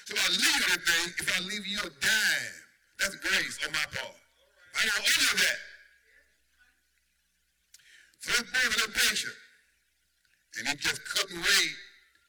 So I leave everything. If I leave you a dime, that's grace on my part. I don't owe you that. So this boy was impatient. And he just couldn't wait